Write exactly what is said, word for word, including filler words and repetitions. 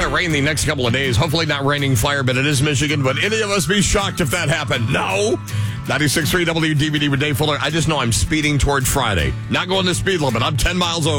rain the next couple of days. Hopefully not raining fire, but it is Michigan. Would any of us be shocked if that happened? No. ninety-six point three W D V D with Dave Fuller. I just know I'm speeding toward Friday. Not going the speed limit. I'm ten miles over.